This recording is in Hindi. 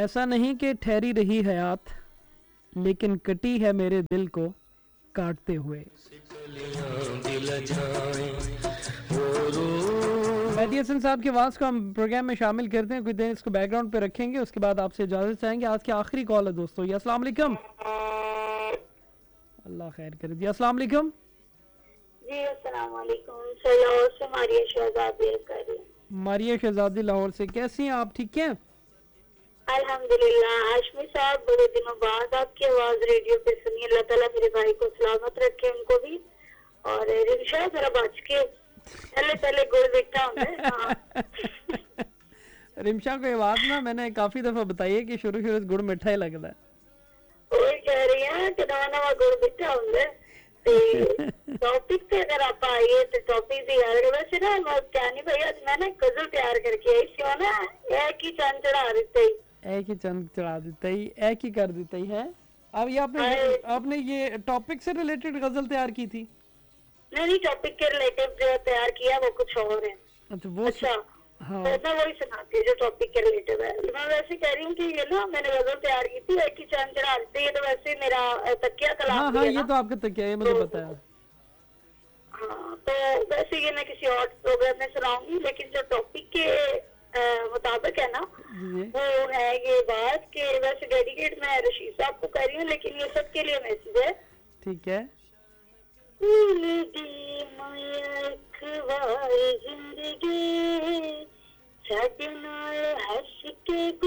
ऐसा नहीं कि ठहरी रही हयात, लेकिन कटी है मेरे दिल को काटते हुए। मेहदी हसन साहब की आवाज़ को हम प्रोग्राम में शामिल करते हैं, कुछ देर इसको बैकग्राउंड पे रखेंगे, उसके बाद आपसे इजाज़त चाहेंगे। आज की आखिरी कॉल है दोस्तों। ये अस्सलाम वालेकुम। अल्लाह खैर करे जी। अस्सलाम वालेकुम जी। अस्सलाम वालेकुम। लाहौर से मारिया शहजादी कर रही हूँ। मारिया शहजादी लाहौर से, कैसी हैं आप? ठीक हैं अल्हम्दुलिल्लाह। हाशमी साहब, बड़े दिनों बाद आपकी आवाज रेडियो पे सुनी। अल्लाह ताला मेरे भाई को सलामत रखे, उनको भी। और रिंशा जरा बच के पहले पहले गुड़ देखा होंगे। रिमशा को ये बात ना मैंने काफी दफा बताई है कि शुरू शुरू से गुड़ मिठा ही लगता है। वही कह रही है कि नवा नवा गुड़ देखा होंगे। टॉपिक पे अगर आप आइए तो टॉपिक भी यार वैसे ना क्या नहीं भाई, आज मैं ना गजल तैयार करके आई क्यों ना एक ही चंद चढ़ा देते ही, एक ही चंद चढ़ा देते ही, एक ही कर देते ही है। अब ये आपने ये टॉपिक से रिलेटेड गजल तैयार की थी? नहीं, टॉपिक के रिलेटेड जो तैयार किया वो कुछ और है। अच्छा वो अच्छा हाँ। तो मैं वही सुनाती हूँ जो टॉपिक के रिलेटेड है। मैं वैसे कह रही हूँ कि ये ना मैंने गजल तैयार की थी एक ही चांद चढ़ा देते। ये तो वैसे मेरा तकिया कलाम हाँ हाँ, ये तो आपका तकिया है, मुझे पता है। हाँ तो वैसे ये मैं किसी और प्रोग्राम में सुनाऊंगी, लेकिन जो टॉपिक के मुताबिक है ना वो है ये बात कि वैसे डेडिकेट मैं रशीद साहब को कर रही हूँ, लेकिन ये सबके लिए मैसेज है। ठीक है। जिंदगी हंस के